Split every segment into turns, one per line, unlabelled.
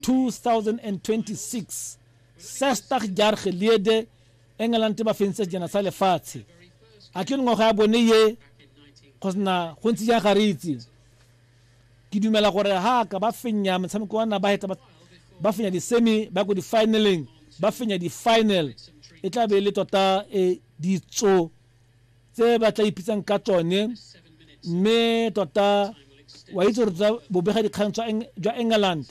2026 sestar jar gelede England ba fense jana sa lefatshe a ke ngwaga ya bone ye khosna gontsi ya garitsi ke dumela gore ha ka ba fenya motshameko wa na ba heta ba fenya di semi ba go di finaling ba fenya di final e tla be le tota ditso tse ba tla ipitsang ka tsone mme tota wa itse re bobega dikgantshwa jwa England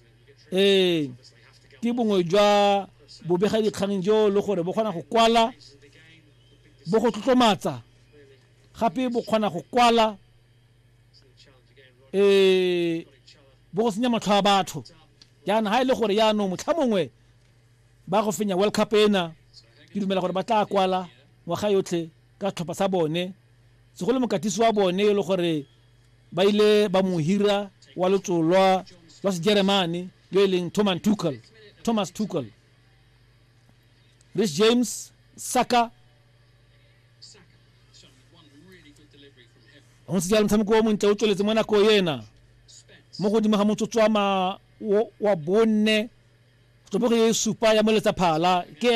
ke bongwe jwa bobega dikgang jo le gore bo kgona go kwala bo go tlotlomatsa gape bo kgona go kwala bo go senya matlho a batho yana ha ile gore ya no motlhamongwe ba go fenya World Cup ena ke dumela gore ba tla kwala ngwaga yotlhe ka tlhopha sa bone segolo mokatisi wa bone le gore ba ile ba mo hira wa lotsolwa wa Germany yo eleng Thomas Tuchel Rhys James Saka on se jalo mtshameko mo ntse o tsweletse mona ko yena mo godimo ga motsotso wa bonne go bo go supa ya moletsa phala ke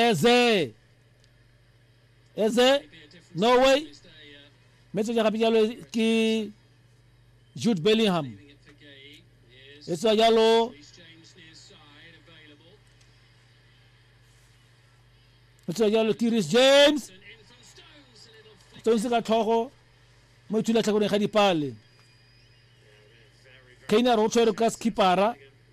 eze no way metso ja gape jalo ke Jude Bellingham etsa jalo ke Rhys James Stones ka tlhogo mo itula tlhakone ga dipale Kane ro tshwere ka skipara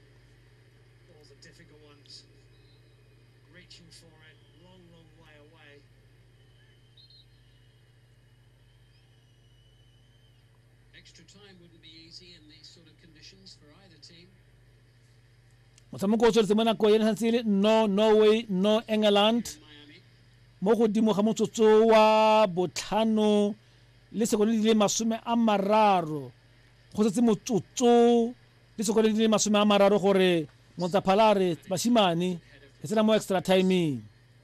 motshameko o tsweletse mona ko yena santsile no Norway no England mo godimo ga motsotso wa botlhano le sekolo di le 30 go setse motsotso le sekolo di le 30 gore Motsaphalare bashimane e tsena mo extra time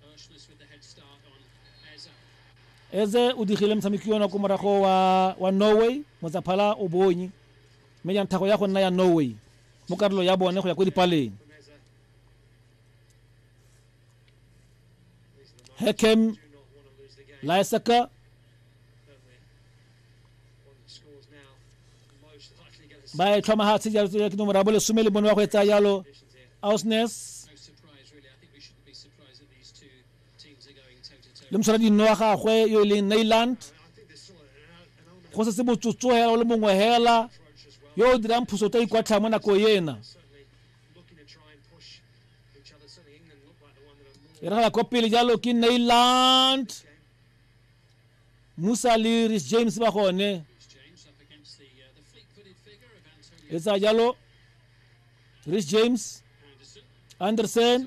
eze o digile motshameki yona ko morago wa Norway Motsaphala o bonyi mme ya nthago ya go nna ya Norway mo karolo ya bone go ya ko dipaleng Hakem Laisaka ba e tlhoma ha tsija ke nomoro bole sumele bone wa go etsa yalo Ausnes le mosara di noa ga gwe yo le Neyland go se botsotso hela le mongwe hela yo dirang phuso ta ikwatlha mona ko yena era la kopile jalo ke Neyland Musa le Rhys James ba gone etsa jalo Rhys James Anderson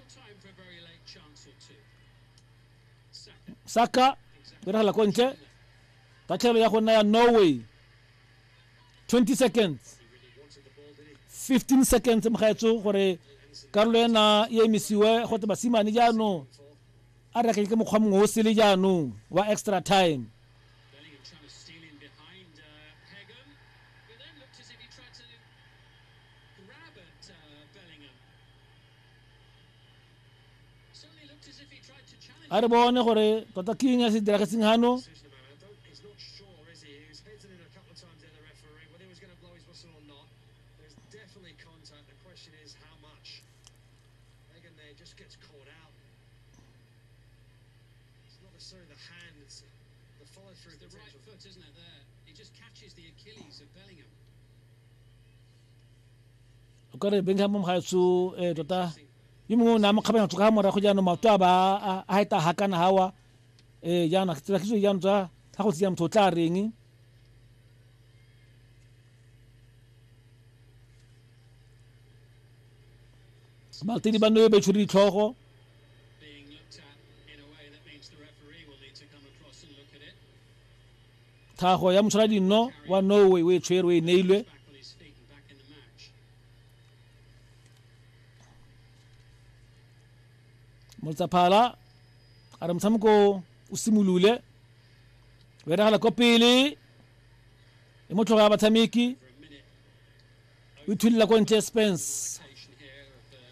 Saka era la konche tatlhelo ya go nna ya Norway 20 seconds 15 seconds mgaetso gore karolo ena ye emisiwe go te basimane jaano a re ke mokgwa mongwe o sele jaano wa extra time a re bone gore tota king ya se diragetseng hano kare Bellingham mo gaetso tota yimo na makgabana tsoka mora go jana matwa ba a heta hakana hawa jana tsela ke jana tsa ga go tsia motho tla reng Malte di bano be tshuri tlhogo thago ya mosala dino wa Norway we tshwere we neilwe Motsaphala a re motshameko o simolule we regala ko pele e motho ga batshameki o thulila ko ntle Spence